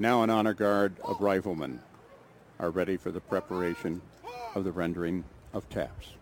Now an honor guard of riflemen are ready for the preparation of the rendering of taps.